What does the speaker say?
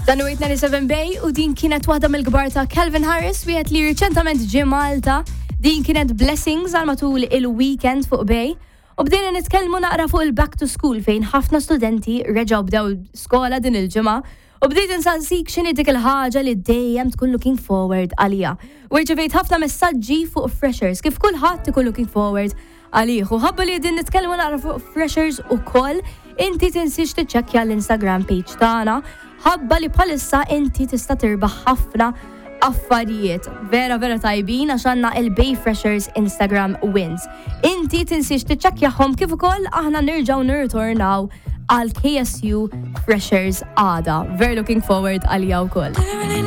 Dan u 897 Bay u din kienet waħda mill-kbar ta' Calvin Harris wieħed li riċentament ġie Malta. Din kienet Blessings għal matul il-weekend fuq Bay. U bdejna nitkellmu naqra fuq il-back to school fejn ħafna studenti reġgħu bdew skola din il-ġimgħa. U bdejt insansik x'inhi dik il-ħaġa li dejjem tkun looking forward għalija. U rċevejt ħafna messaġġi fuq freshers kif kulħadd ikun looking forward għalih. U ħabba li din nitkellmu naqra fuq freshers ukoll, inti tinsix tiċċekkja l-Instagram page tagħna. Ħabba li bħalissa inti tista' tirbaħ ħafna affarijiet vera tajbin għax għandna il-Bay Freshers Instagram Wins. Inti tinsix tiċċekkjahom kif ukoll aħna nerġgħu nirritornaw għal KSU Freshers għada. Very looking forward għalija wkoll.